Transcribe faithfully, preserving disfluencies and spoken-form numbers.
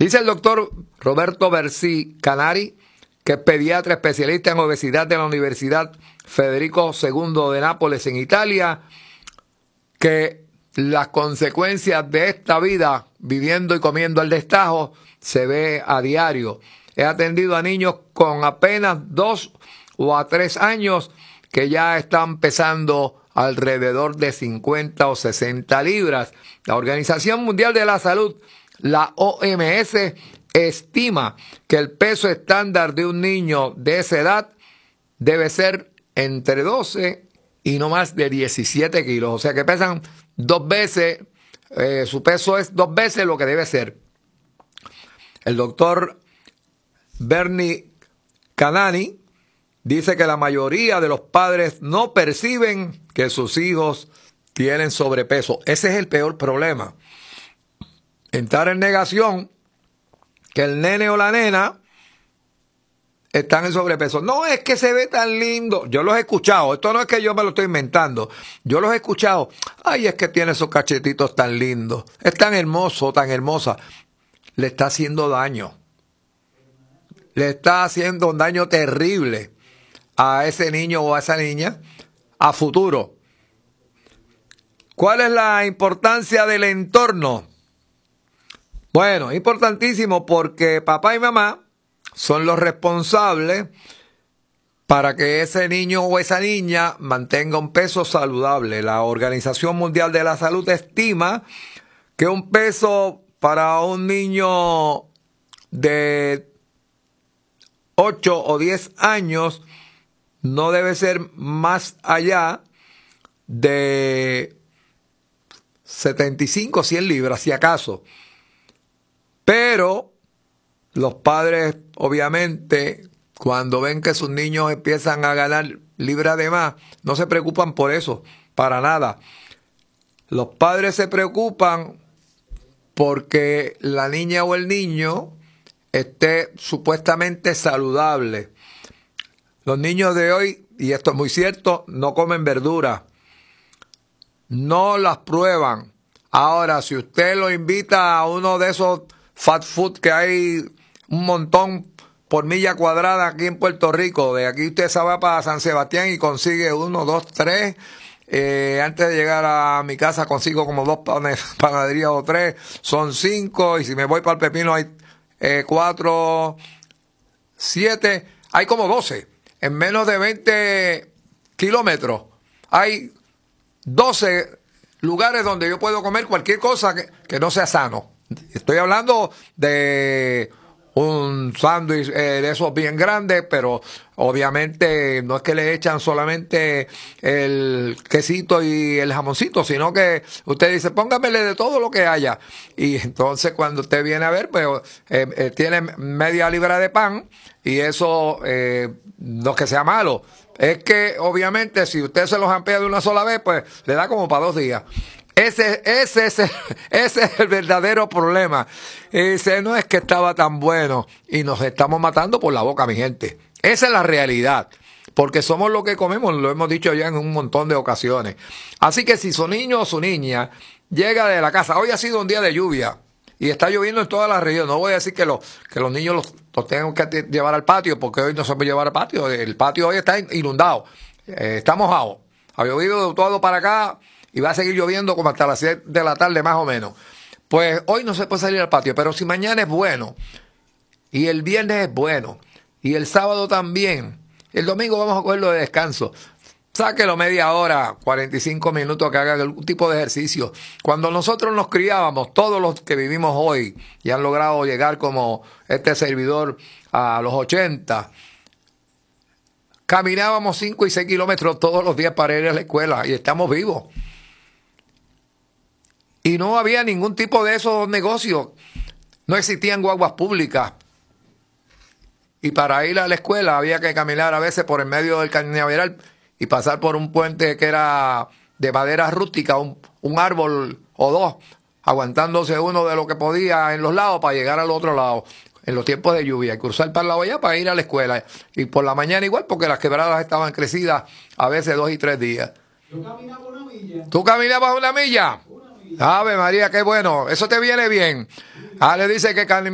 Dice el doctor Roberto Bersi Canari, que es pediatra especialista en obesidad de la Universidad Federico segundo de Nápoles en Italia, que las consecuencias de esta vida, viviendo y comiendo al destajo, se ve a diario. He atendido a niños con apenas dos o a tres años que ya están pesando alrededor de cincuenta o sesenta libras. La Organización Mundial de la Salud, la O M S, estima que el peso estándar de un niño de esa edad debe ser entre doce y no más de diecisiete kilos. O sea que pesan dos veces, eh, su peso es dos veces lo que debe ser. El doctor Bernie Canani dice que la mayoría de los padres no perciben que sus hijos tienen sobrepeso. Ese es el peor problema. Entrar en negación que el nene o la nena están en sobrepeso. No es que se ve tan lindo. Yo los he escuchado. Esto no es que yo me lo estoy inventando. Yo los he escuchado. Ay, es que tiene esos cachetitos tan lindos. Es tan hermoso, tan hermosa. Le está haciendo daño. Le está haciendo un daño terrible a ese niño o a esa niña a futuro. ¿Cuál es la importancia del entorno? Bueno, importantísimo porque papá y mamá son los responsables para que ese niño o esa niña mantenga un peso saludable. La Organización Mundial de la Salud estima que un peso para un niño de ocho o diez años no debe ser más allá de setenta y cinco, cien libras, si acaso. Pero los padres, obviamente, cuando ven que sus niños empiezan a ganar libras de más, no se preocupan por eso, para nada. Los padres se preocupan porque la niña o el niño esté supuestamente saludable. Los niños de hoy, y esto es muy cierto, no comen verduras. No las prueban. Ahora, si usted lo invita a uno de esos fast food que hay un montón por milla cuadrada aquí en Puerto Rico, de aquí usted se va para San Sebastián y consigue uno, dos, tres. Eh, antes de llegar a mi casa consigo como dos panaderías o tres, son cinco, y si me voy para el Pepino hay eh, cuatro, siete, hay como doce. En menos de veinte kilómetros hay doce lugares donde yo puedo comer cualquier cosa que, que no sea sano. Estoy hablando de un sándwich eh, de esos bien grandes, pero obviamente no es que le echan solamente el quesito y el jamoncito, sino que usted dice, póngamele de todo lo que haya. Y entonces cuando usted viene a ver, pues eh, eh, tiene media libra de pan, y eso eh, no es que sea malo. Es que obviamente si usted se los amplia de una sola vez, pues le da como para dos días. Ese, ese, ese, ese es el verdadero problema. Ese no es que estaba tan bueno y nos estamos matando por la boca, mi gente. Esa es la realidad. Porque somos lo que comemos, lo hemos dicho ya en un montón de ocasiones. Así que si su niño o su niña llega de la casa, hoy ha sido un día de lluvia y está lloviendo en toda la región. No voy a decir que, lo, que los niños los, los tengan que llevar al patio, porque hoy no se puede llevar al patio. El patio hoy está inundado, eh, está mojado. Ha llovido de todo para acá y va a seguir lloviendo como hasta las siete de la tarde más o menos. Pues hoy no se puede salir al patio, pero si mañana es bueno, y el viernes es bueno, y el sábado también, el domingo vamos a cogerlo de descanso. Sáquelo media hora, cuarenta y cinco minutos, que haga algún tipo de ejercicio. Cuando nosotros nos criábamos, todos los que vivimos hoy y han logrado llegar como este servidor a los ochenta, caminábamos cinco y seis kilómetros todos los días para ir a la escuela y estamos vivos. Y no había ningún tipo de esos negocios. No existían guaguas públicas. Y para ir a la escuela había que caminar a veces por el medio del cañaveral y pasar por un puente que era de madera rústica, un, un árbol o dos, aguantándose uno de lo que podía en los lados para llegar al otro lado en los tiempos de lluvia y cruzar para el lado allá para ir a la escuela. Y por la mañana igual, porque las quebradas estaban crecidas a veces dos y tres días. Yo caminaba una milla. ¿Tú caminabas una milla? Ave María, qué bueno. Eso te viene bien. Ah, le dice que